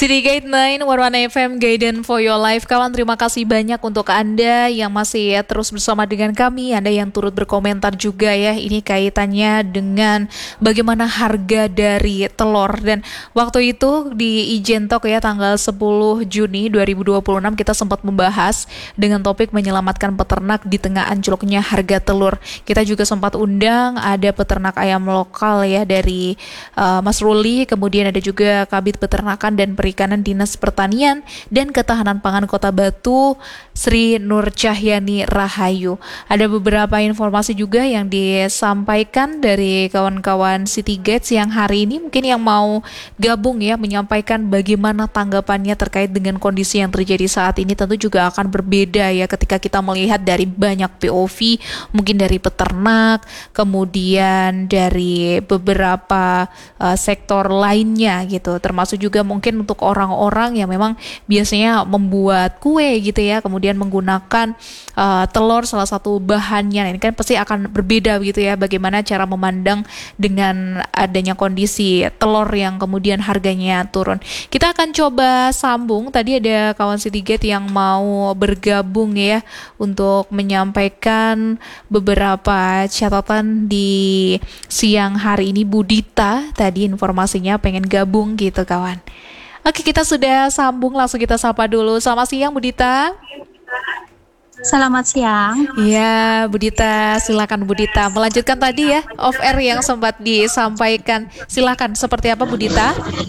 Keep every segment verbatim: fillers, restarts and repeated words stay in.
Citygate sembilan, Warwana F M, Guidance for Your Life. Kawan, terima kasih banyak untuk Anda yang masih ya, terus bersama dengan kami. Anda yang turut berkomentar juga ya. Ini kaitannya dengan bagaimana harga dari telur. Dan waktu itu di Ijen Talk ya, tanggal sepuluh Juni dua ribu dua puluh enam, kita sempat membahas dengan topik menyelamatkan peternak di tengah anjloknya harga telur. Kita juga sempat undang ada peternak ayam lokal ya dari uh, Mas Ruli, kemudian ada juga Kabid Peternakan dan Perikanan Dinas Pertanian dan Ketahanan Pangan Kota Batu, Sri Nur Cahyani Rahayu. Ada beberapa informasi juga yang disampaikan dari kawan-kawan Citygate yang hari ini mungkin yang mau gabung ya, menyampaikan bagaimana tanggapannya terkait dengan kondisi yang terjadi saat ini. Tentu juga akan berbeda ya ketika kita melihat dari banyak P O V, mungkin dari peternak, kemudian dari beberapa uh, sektor lainnya gitu, termasuk juga mungkin untuk orang-orang yang memang biasanya membuat kue gitu ya, kemudian menggunakan uh, telur salah satu bahannya. Nah, ini kan pasti akan berbeda gitu ya, bagaimana cara memandang dengan adanya kondisi telur yang kemudian harganya turun. Kita akan coba sambung, tadi ada kawan Citygate yang mau bergabung ya untuk menyampaikan beberapa catatan di siang hari ini. Budita tadi informasinya pengen gabung gitu kawan. Oke, kita sudah sambung, langsung kita sapa dulu. Selamat siang Budita. Selamat siang. Ya, Budita, silakan Budita melanjutkan tadi ya off air yang sempat disampaikan. Silakan, seperti apa Budita?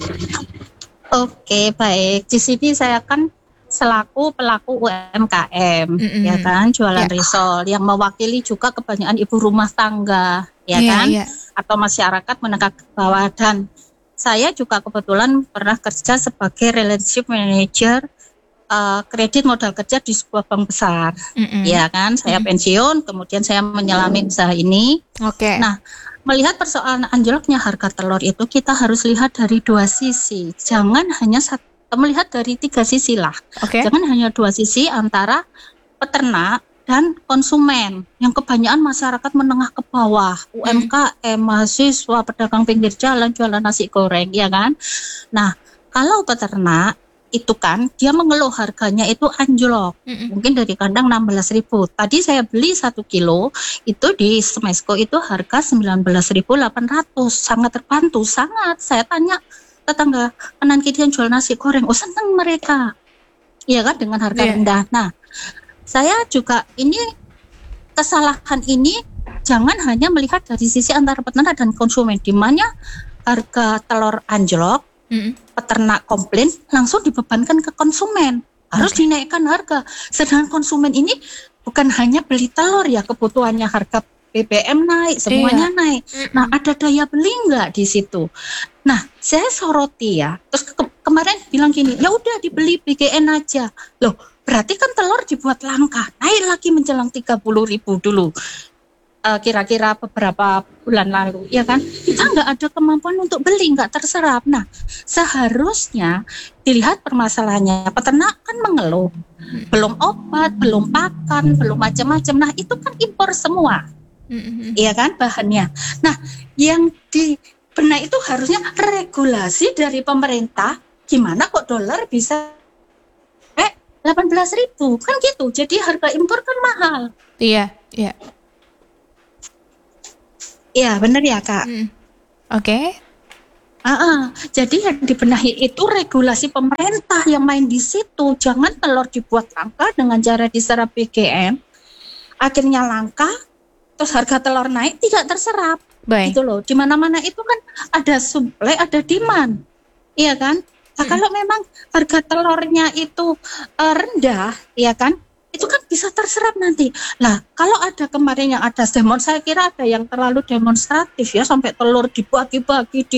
Oke, baik. Di sini saya kan selaku pelaku U M K M, mm-hmm. ya kan, jualan yeah. risol, yang mewakili juga kebanyakan ibu rumah tangga, ya yeah, kan, yeah. atau masyarakat menengah ke bawah. Dan saya juga kebetulan pernah kerja sebagai relationship manager uh, kredit modal kerja di sebuah bank besar, mm-hmm. ya kan. Saya mm-hmm. pensiun, kemudian saya menyelami usaha ini. Oke. Okay. Nah, melihat persoalan anjloknya harga telur itu, kita harus lihat dari dua sisi. Jangan hanya satu, melihat dari tiga sisi lah. Okay. Jangan hanya dua sisi antara peternak dan konsumen, yang kebanyakan masyarakat menengah ke bawah, U M K M, hmm. mahasiswa, pedagang pinggir jalan, jualan nasi goreng, ya kan. Nah, kalau peternak itu kan dia mengeluh harganya itu anjlok, hmm. mungkin dari kandang enam belas ribu. Tadi saya beli satu kilo itu di Smesco itu harga sembilan belas ribu delapan ratus. Sangat terbantu, sangat. Saya tanya tetangga kanan kiri yang jual nasi goreng, oh senang mereka, iya kan, dengan harga yeah. rendah. Nah, saya juga ini kesalahan ini jangan hanya melihat dari sisi antara peternak dan konsumen, di mana harga telur anjlok, mm-hmm. peternak komplain, langsung dibebankan ke konsumen, harus okay. dinaikkan harga. Sedangkan konsumen ini bukan hanya beli telur ya, kebutuhannya harga B B M naik, semuanya iya. naik. Mm-hmm. Nah, ada daya beli nggak di situ? Nah, saya soroti ya. Terus ke- kemarin bilang gini, ya udah dibeli B G N aja. Loh, berarti kan telur dibuat langka, naik lagi menjelang tiga puluh ribu dulu. Uh, kira-kira beberapa bulan lalu, ya kan? Kita nggak ada kemampuan untuk beli, nggak terserap. Nah, seharusnya dilihat permasalahannya. Peternak kan mengeluh, belum obat, belum pakan, belum macam-macam. Nah, itu kan impor semua. Mm-hmm. Iya kan bahannya. Nah, yang di benar itu harusnya regulasi dari pemerintah. Gimana kok dolar bisa eh delapan belas ribu kan gitu. Jadi harga impor kan mahal. Iya, iya. Iya, benar ya, Kak. Mm. Oke. Okay. Uh-uh. Jadi yang dibenahi itu regulasi pemerintah yang main di situ. Jangan telur dibuat langka dengan cara diserap B G M. Akhirnya langka, terus harga telur naik, tidak terserap. Baik. Gitu loh. Di mana-mana itu kan ada supply, ada demand. Iya kan? Nah, hmm. kalau memang harga telurnya itu uh, rendah, iya kan? Itu kan bisa terserap nanti. Lah, kalau ada kemarin yang ada demon, saya kira ada yang terlalu demonstratif ya, sampai telur dibagi-bagi di